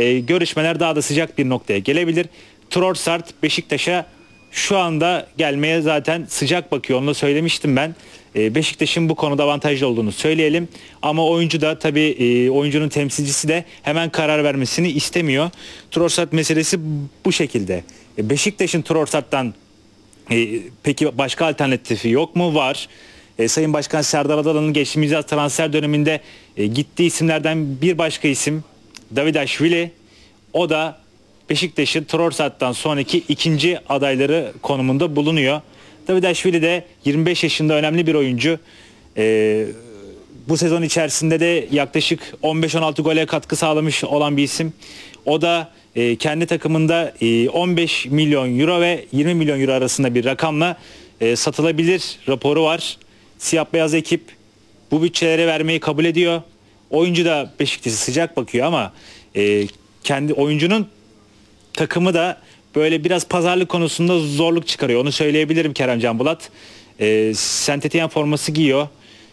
görüşmeler daha da sıcak bir noktaya gelebilir. Trossard Beşiktaş'a şu anda gelmeye zaten sıcak bakıyor. Onu da söylemiştim ben. Beşiktaş'ın bu konuda avantajlı olduğunu söyleyelim. Ama oyuncu da tabii oyuncunun temsilcisi de hemen karar vermesini istemiyor. Trossard meselesi bu şekilde. Beşiktaş'ın Trossard'dan peki başka alternatifi yok mu? Var. Sayın Başkan Serdar Adalı'nın geçtiğimiz yaz transfer döneminde gittiği isimlerden bir başka isim Davidashvili. O da Beşiktaş'ın Trossard'dan sonraki ikinci adayları konumunda bulunuyor. Davidashvili de 25 yaşında önemli bir oyuncu. Bu sezon içerisinde de yaklaşık 15-16 gole katkı sağlamış olan bir isim. O da kendi takımında 15 milyon euro ve 20 milyon euro arasında bir rakamla satılabilir raporu var. Siyah beyaz ekip bu bütçelere vermeyi kabul ediyor. Oyuncu da Beşiktaş'a sıcak bakıyor ama kendi oyuncunun takımı da böyle biraz pazarlık konusunda zorluk çıkarıyor. Onu söyleyebilirim Keremcan Bulat. Saint Etienne forması giyiyor.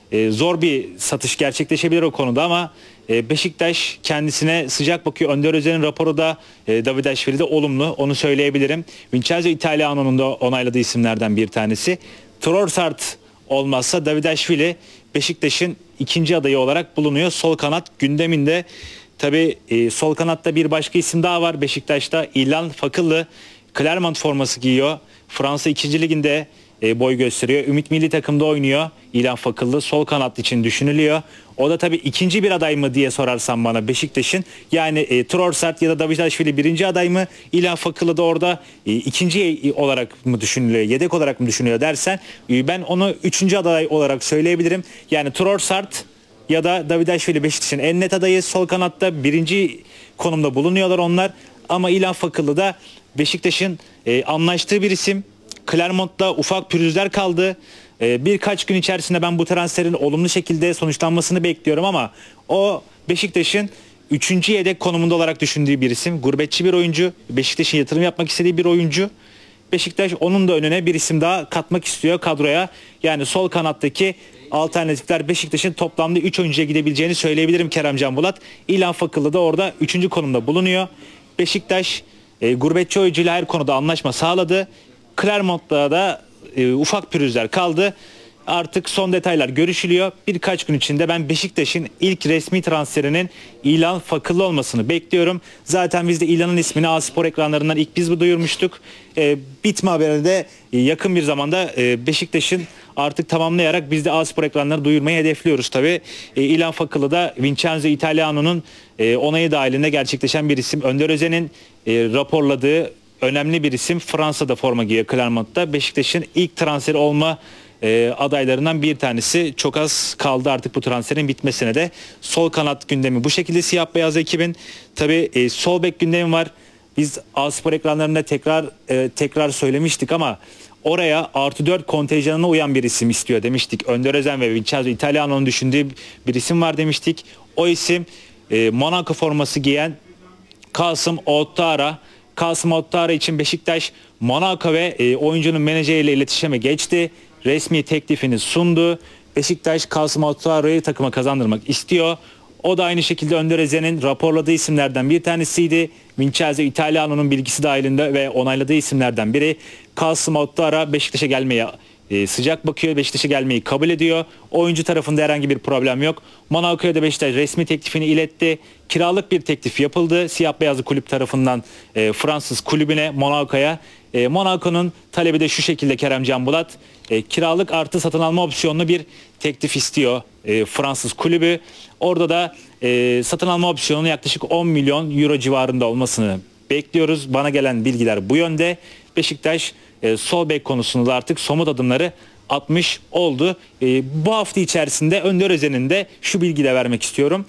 Zor bir satış gerçekleşebilir o konuda ama Beşiktaş kendisine sıcak bakıyor. Önder Özen'in raporu da Davidashvili'de olumlu. Onu söyleyebilirim. Vincenzo Italiano'nun da onayladığı isimlerden bir tanesi. Trossard olmazsa Davidashvili Beşiktaş'ın ikinci adayı olarak bulunuyor. Sol kanat gündeminde. Tabii sol kanatta bir başka isim daha var Beşiktaş'ta. İlhan Fakıllı Clermont forması giyiyor. Fransa 2. Liginde boy gösteriyor. Ümit milli takımda oynuyor. İlhan Fakıllı sol kanat için düşünülüyor. O da tabii ikinci bir aday mı diye sorarsan bana Beşiktaş'ın. Yani Trossard ya da Davidashvili birinci aday mı? İlhan Fakıllı da orada ikinci olarak mı düşünülüyor? Yedek olarak mı düşünülüyor dersen ben onu üçüncü aday olarak söyleyebilirim. Yani Trossard ya da Davidashvili Beşiktaş'ın en net adayı. Sol kanatta birinci konumda bulunuyorlar onlar. Ama İlhan Fakıllı da Beşiktaş'ın anlaştığı bir isim. Clermont'ta ufak pürüzler kaldı. Birkaç gün içerisinde ben bu transferin olumlu şekilde sonuçlanmasını bekliyorum ama o Beşiktaş'ın 3. yedek konumunda olarak düşündüğü bir isim. Gurbetçi bir oyuncu. Beşiktaş'ın yatırım yapmak istediği bir oyuncu. Beşiktaş onun da önüne bir isim daha katmak istiyor kadroya. Yani sol kanattaki alternatifler Beşiktaş'ın toplamda 3 oyuncuya gidebileceğini söyleyebilirim Keremcan Bulat. İlhan Fakıllı da orada 3. konumda bulunuyor. Beşiktaş gurbetçi oyuncuyla her konuda anlaşma sağladı. Clermont'ta da ufak pürüzler kaldı. Artık son detaylar görüşülüyor. Birkaç gün içinde ben Beşiktaş'ın ilk resmi transferinin İlhan Fakıllı olmasını bekliyorum. Zaten biz de İlhan'ın ismini A-Spor ekranlarından ilk biz bu duyurmuştuk. Bitme haberi de yakın bir zamanda Beşiktaş'ın artık tamamlayarak biz de A-Spor ekranları duyurmayı hedefliyoruz tabii. İlhan Fakıllı da Vincenzo Italiano'nun onayı dahilinde gerçekleşen bir isim. Önder Özen'in raporladığı önemli bir isim. Fransa'da forma giyiyor Clermont'ta. Beşiktaş'ın ilk transferi olma adaylarından bir tanesi. Çok az kaldı artık bu transferin bitmesine de. Sol kanat gündemi bu şekilde siyah beyaz ekibin. Tabii sol bek gündemi var. Biz A-Spor ekranlarında tekrar söylemiştik ama oraya artı 4 kontenjanına uyan bir isim istiyor demiştik. Önder Özen ve Vincenzo Italiano'nun düşündüğü bir isim var demiştik. O isim Monaco forması giyen Kasım Ouattara. Kasım Ouattara için Beşiktaş Monaco ve oyuncunun menajeriyle iletişime geçti. Resmi teklifini sundu. Beşiktaş Kasım Ouattara'yı takıma kazandırmak istiyor. O da aynı şekilde Önder Özen'in raporladığı isimlerden bir tanesiydi. Vincenzo Italiano'nun bilgisi dahilinde ve onayladığı isimlerden biri. Kasım Ouattara Beşiktaş'a gelmeye sıcak bakıyor. Beşiktaş'a gelmeyi kabul ediyor. Oyuncu tarafında herhangi bir problem yok. Monaco'ya da Beşiktaş resmi teklifini iletti. Kiralık bir teklif yapıldı. Siyah beyazlı kulüp tarafından Fransız kulübüne Monaco'ya. Monaco'nun talebi de şu şekilde Keremcan Bulat. Kiralık artı satın alma opsiyonlu bir teklif istiyor Fransız kulübü. Orada da satın alma opsiyonu yaklaşık 10 milyon euro civarında olmasını bekliyoruz. Bana gelen bilgiler bu yönde. Beşiktaş sol bek konusunda artık somut adımları atmış oldu. Bu hafta içerisinde Önder Özen'in de şu bilgiyi de vermek istiyorum.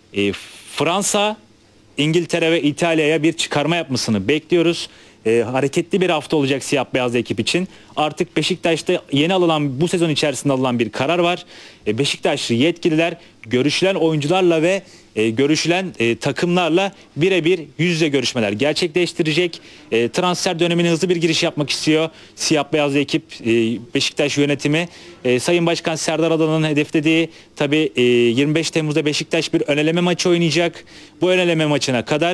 Fransa, İngiltere ve İtalya'ya bir çıkarma yapmasını bekliyoruz. Hareketli bir hafta olacak siyah beyaz ekip için. Artık Beşiktaş'ta yeni alınan bu sezon içerisinde alınan bir karar var. Beşiktaşlı yetkililer görüşülen oyuncularla ve görüşülen takımlarla birebir yüz yüze görüşmeler gerçekleştirecek. Transfer dönemine hızlı bir giriş yapmak istiyor siyah beyaz ekip, Beşiktaş yönetimi. Sayın Başkan Serdar Adalı'nın hedeflediği tabii 25 Temmuz'da Beşiktaş bir ön eleme maçı oynayacak. Bu ön eleme maçına kadar